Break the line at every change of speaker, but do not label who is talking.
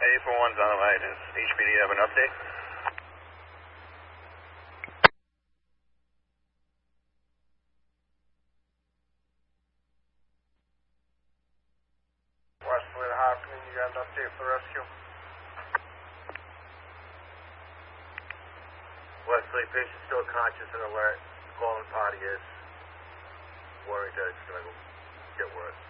841's on the way. Does HPD have an update?
Westwood Hopkins, you got an update for rescue?
Wesley, patient still conscious and alert. Calling party is worried that it's going to get worse.